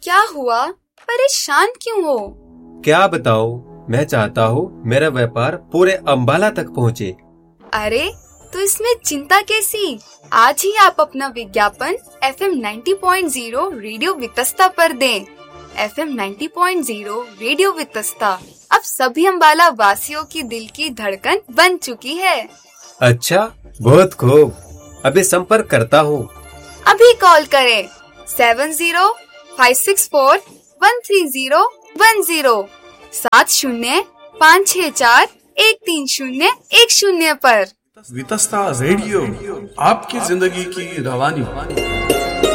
क्या हुआ? परेशान क्यों हो? क्या बताओ, मैं चाहता हूँ मेरा व्यापार पूरे अंबाला तक पहुँचे। अरे तो इसमें चिंता कैसी? आज ही आप अपना विज्ञापन FM 90.0 रेडियो वितस्ता पर दें। FM 90.0 रेडियो वितस्ता अब सभी अंबाला वासियों की दिल की धड़कन बन चुकी है। अच्छा, बहुत खूब। अभी संपर्क करता हूँ। अभी कॉल करें 7056413010 7056413010 पर। वितस्ता रेडियो, आपकी जिंदगी की रवानी।